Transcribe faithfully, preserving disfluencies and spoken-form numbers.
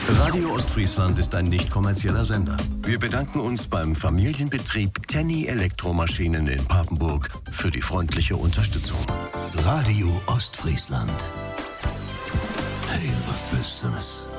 Radio Ostfriesland ist ein nicht kommerzieller Sender. Wir bedanken uns beim Familienbetrieb Tenny Elektromaschinen in Papenburg für die freundliche Unterstützung. Radio Ostfriesland. Heel wat Besseres.